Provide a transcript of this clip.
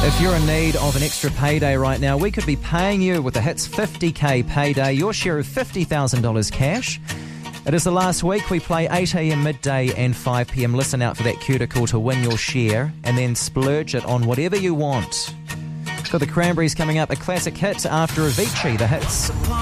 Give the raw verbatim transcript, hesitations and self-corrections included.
If you're in need of an extra payday right now, we could be paying you with the Hits fifty K payday, your share of fifty thousand dollars cash. It is the last week. We play eight a.m, midday and five p.m. Listen out for that cue to call to win your share and then splurge it on whatever you want. Got the Cranberries coming up, a classic hit after Avicii, the Hits.